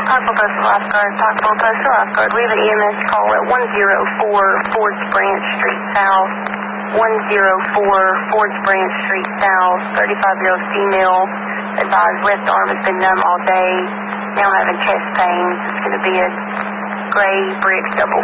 Parkville Post Lifeguard, Parkville Post Lifeguard. We have an EMS call at 104 Fords Branch Street South. 104 Fords Branch Street South. 35-year-old female. Advised left arm has been numb all day. Now having chest pains. It's going to be a gray brick double